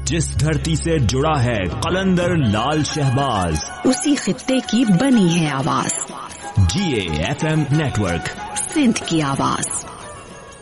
जिस धरती से जुड़ा है कलंदर लाल शहबाज, उसी खित्ते की बनी है आवाज। GAFM नेटवर्क, सिंध की आवाज।